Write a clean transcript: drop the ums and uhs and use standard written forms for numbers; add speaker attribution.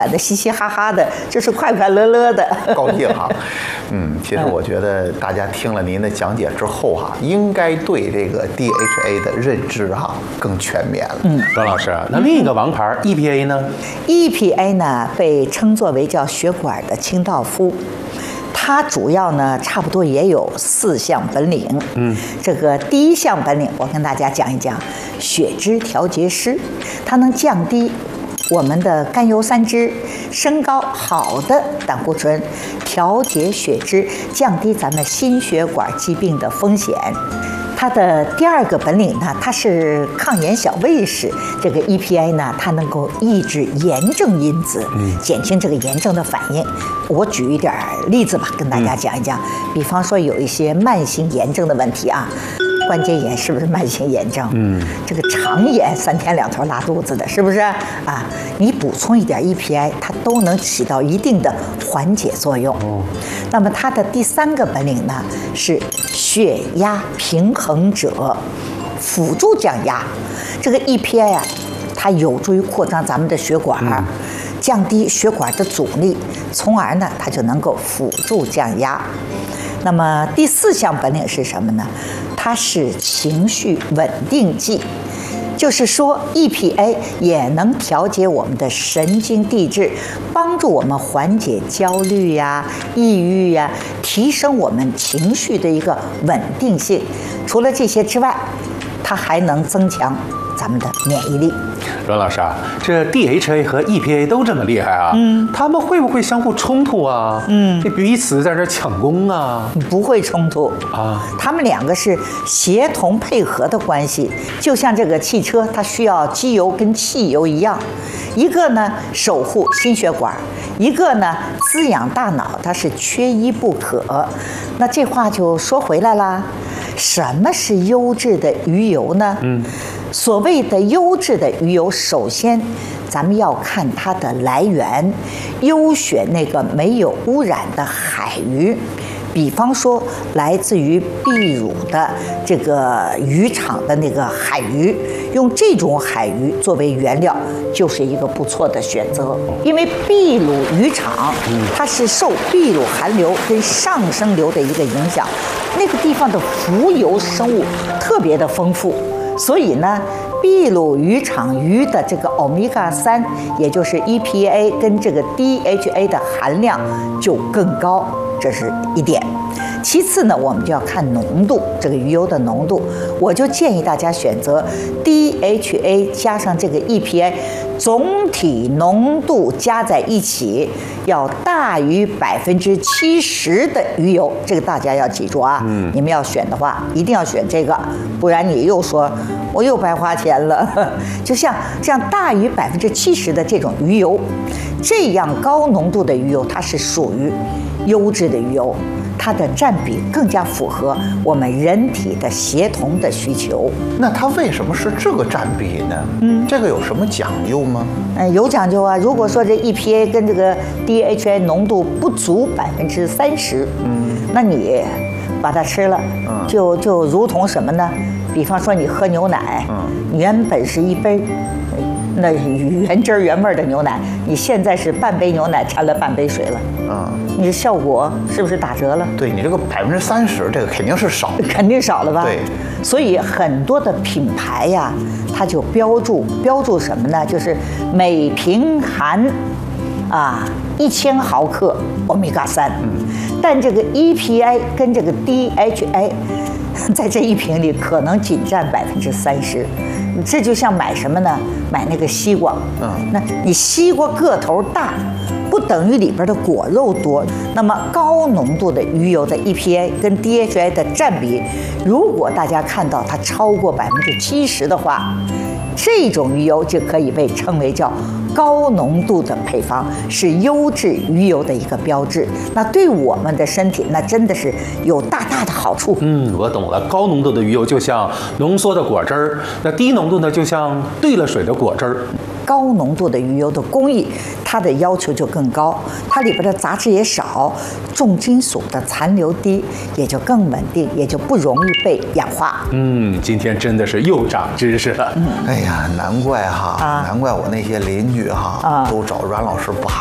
Speaker 1: 的嘻嘻哈哈的，就是快快乐乐的，
Speaker 2: 高兴哈。其实我觉得大家听了您的讲解之后哈，应该对这个 DHA 的认知哈更全面了。
Speaker 3: 庄老师，那另一个王牌 EPA 呢
Speaker 1: ？EPA 呢被称作为叫血管的清道夫。它主要呢，差不多也有4项本领。这个第一项本领，我跟大家讲一讲，血脂调节师，它能降低我们的甘油三酯，升高好的胆固醇，调节血脂，降低咱们心血管疾病的风险。它的第2个本领呢，它是抗炎小卫士。这个 EPA 呢，它能够抑制炎症因子，减轻这个炎症的反应。我举一点例子吧，跟大家讲一讲。比方说有一些慢性炎症的问题啊，关节炎是不是慢性炎症？这个肠炎3天2头拉肚子的，是不是啊？你补充一点 EPA， 它都能起到一定的缓解作用。那么它的第3个本领呢，是血压平衡者，辅助降压。这个 EPA 啊，它有助于扩张咱们的血管，降低血管的阻力，从而呢，它就能够辅助降压。那么第4项本领是什么呢？它是情绪稳定剂。就是说 ，EPA 也能调节我们的神经递质，帮助我们缓解焦虑呀、抑郁呀，提升我们情绪的一个稳定性。除了这些之外，它还能增强咱们的免疫力。
Speaker 3: 阮老师啊，这 DHA 和 EPA 都这么厉害啊，他们会不会相互冲突啊？这彼此在这抢功啊？
Speaker 1: 不会冲突啊，他们2个是协同配合的关系，就像这个汽车，它需要机油跟汽油一样，一个呢守护心血管，一个呢滋养大脑，它是缺一不可。那这话就说回来啦，什么是优质的鱼油呢？所谓的优质的鱼油，首先咱们要看它的来源，优选那个没有污染的海鱼。比方说来自于秘鲁的这个渔场的那个海鱼，用这种海鱼作为原料，就是一个不错的选择。因为秘鲁渔场，它是受秘鲁寒流跟上升流的一个影响，那个地方的浮游生物特别的丰富，所以呢，秘鲁渔场鱼的这个欧米伽3，也就是 EPA 跟这个 DHA 的含量就更高，这是一点。其次呢，我们就要看浓度，这个鱼油的浓度，我就建议大家选择 DHA 加上这个 EPA， 总体浓度加在一起要大于70%的鱼油，这个大家要记住啊。你们要选的话，一定要选这个，不然你又说我又白花钱了。就像这样大于70%的这种鱼油，这样高浓度的鱼油，它是属于优质的鱼油，它的占比更加符合我们人体的协同的需求。
Speaker 2: 那它为什么是这个占比呢？这个有什么讲究吗？
Speaker 1: 有讲究啊。如果说这 EPA 跟这个 DHA 浓度不足30%，那你把它吃了，就如同什么呢？比方说你喝牛奶，原本是一杯。那原汁原味的牛奶，你现在是半杯牛奶掺了半杯水了，你的效果是不是打折了？
Speaker 2: 对，你这个30%，这个肯定是少，
Speaker 1: 肯定少了吧？
Speaker 2: 对，
Speaker 1: 所以很多的品牌呀，它就标注什么呢？就是每瓶含1000毫克欧米伽3，但这个 EPA 跟这个 DHA 在这一瓶里可能仅占30%。这就像买什么呢？买那个西瓜，那你西瓜个头大，不等于里边的果肉多。那么高浓度的鱼油的 EPA 跟 DHA 的占比，如果大家看到它超过70%的话，这种鱼油就可以被称为叫高浓度的配方，是优质鱼油的一个标志。那对我们的身体，那真的是有大大的好处。
Speaker 3: 我懂了。高浓度的鱼油就像浓缩的果汁儿，那低浓度呢，就像兑了水的果汁儿。
Speaker 1: 高浓度的鱼油的工艺，它的要求就更高，它里边的杂质也少，重金属的残留低，也就更稳定，也就不容易被氧化。
Speaker 3: 今天真的是又长知识了。
Speaker 2: 哎呀，难怪哈，难怪我那些邻居哈都找阮老师不